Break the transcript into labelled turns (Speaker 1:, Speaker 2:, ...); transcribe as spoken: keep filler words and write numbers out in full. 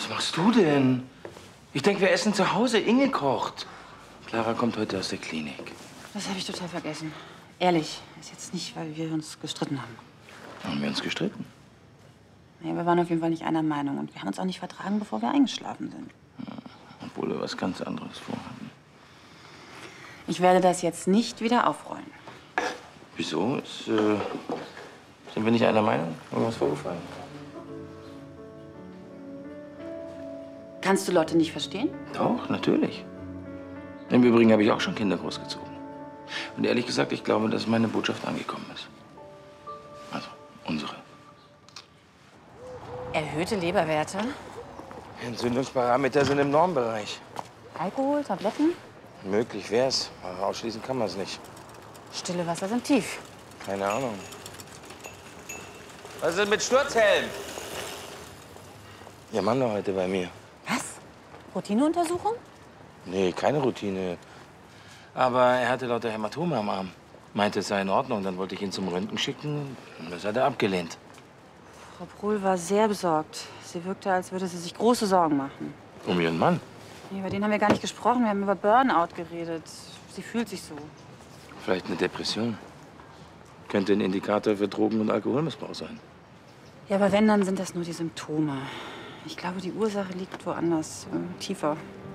Speaker 1: machst du denn? Ich denke, wir essen zu Hause. Inge kocht. Clara kommt heute aus der Klinik.
Speaker 2: Das habe ich total vergessen. Ehrlich, ist jetzt nicht, weil wir uns gestritten haben.
Speaker 1: Haben wir uns gestritten?
Speaker 2: Ja, wir waren auf jeden Fall nicht einer Meinung. Und wir haben uns auch nicht vertragen, bevor wir eingeschlafen sind.
Speaker 1: Ja, obwohl wir was ganz anderes vorhaben.
Speaker 2: Ich werde das jetzt nicht wieder aufrollen.
Speaker 1: Wieso? Ist, äh, sind wir nicht einer Meinung? Irgendwas vorgefallen?
Speaker 2: Kannst du Lotte nicht verstehen?
Speaker 1: Doch, natürlich. Im Übrigen habe ich auch schon Kinder großgezogen. Und ehrlich gesagt, ich glaube, dass meine Botschaft angekommen ist. Also, unsere.
Speaker 2: Erhöhte Leberwerte?
Speaker 1: Entzündungsparameter sind im Normbereich.
Speaker 2: Alkohol, Tabletten?
Speaker 1: Möglich wär's, aber ausschließen kann man es nicht.
Speaker 2: Stille Wasser sind tief.
Speaker 1: Keine Ahnung. Was ist denn mit Sturzhelm? Ihr Mann war heute bei mir.
Speaker 2: Was? Routineuntersuchung?
Speaker 1: Nee, keine Routine. Aber er hatte lauter Hämatome am Arm. Meinte, es sei in Ordnung. Dann wollte ich ihn zum Röntgen schicken. Das hat er abgelehnt.
Speaker 2: Frau Bruhl war sehr besorgt. Sie wirkte, als würde sie sich große Sorgen machen.
Speaker 1: Um ihren Mann?
Speaker 2: Nee, über den haben wir gar nicht gesprochen. Wir haben über Burnout geredet. Sie fühlt sich so.
Speaker 1: Vielleicht eine Depression. Könnte ein Indikator für Drogen- und Alkoholmissbrauch sein.
Speaker 2: Ja, aber wenn, dann sind das nur die Symptome. Ich glaube, die Ursache liegt woanders, äh, tiefer.